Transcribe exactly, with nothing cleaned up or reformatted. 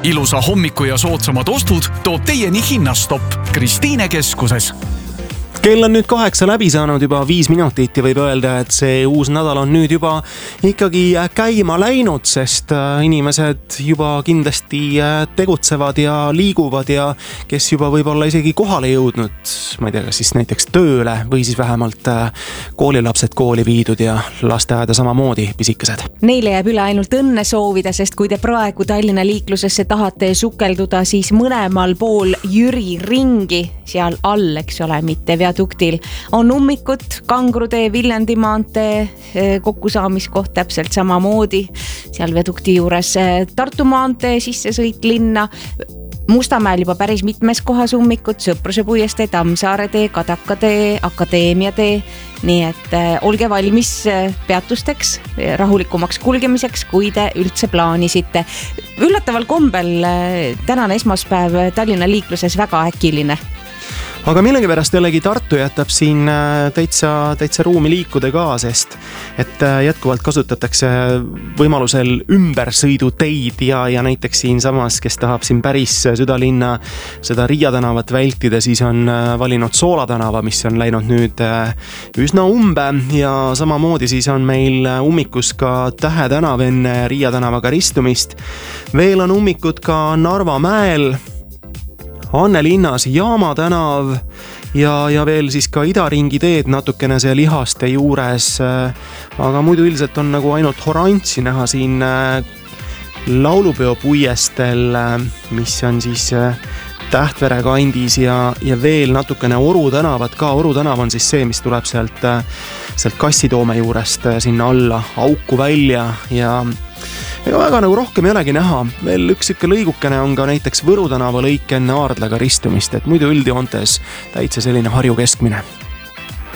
ilusa hommiku ja soodsamad ostud toob teieni Hinnastopp Kristiine keskuses. Kell on nüüd kaheksa läbi saanud juba viis minutit ja võib öelda, et see uus nädal on nüüd juba ikkagi käima läinud, sest inimesed juba kindlasti tegutsevad ja liiguvad ja kes juba võib-olla isegi kohale jõudnud, ma ei tea, kas siis näiteks tööle või siis vähemalt koolilapsed kooli viidud ja lasteaeda samamoodi pisikesed. Neile jääb üle ainult õnne soovida, sest kui te praegu Tallinna liiklusesse tahate sukelduda, siis mõlemal pool Jüri ringi, seal all, eks ole, mitte viaduktil, on ummikut, Kangrutee, Viljandi maantee kokkusaamiskoht täpselt samamoodi, seal viadukti juures Tartu maantee sissesõit linna, Mustamäel juba päris mitmes kohas ummikut, Sõpruse puiestee, Tammsaare tee, Kadaka tee, Akadeemia tee, nii et olge valmis peatusteks, rahulikumaks kulgemiseks, kui te üldse plaanisite. Üllataval kombel tänane esmaspäev Tallinna liikluses väga äkiline. Aga millegipärast jällegi Tartu jätab siin täitsa, täitsa ruumi liikuda ka, sest et jätkuvalt kasutatakse võimalusel ümbersõiduteid ja, ja näiteks siin samas, kes tahab siin päris südalinna seda Riia tänavat vältida, siis on valinud Soola tänava, mis on läinud nüüd üsna umbe ja samamoodi siis on meil ummikus ka Tähe tänav enne Riia tänavaga ristumist. Veel on ummikud ka Narva mäel, Anne linnas Jaama tänav ja, ja veel siis ka Idaringi teed natukene see Lihaste juures, aga muidu üldiselt on nagu ainult oranži näha siin laulupeo puiestel, mis on siis Tähtvere kandis ja, ja veel natukene Oru tänavat ka. Oru tänav on siis see, mis tuleb sealt, sealt Kassitoome juurest sinna alla auku välja ja ega väga nagu rohkem ei olegi näha. Veel üks ikka lõigukene on ka näiteks Võru tänava lõik enne Aardlaga ristumist, et muidu üldjoontes täitsa selline Harju keskmine.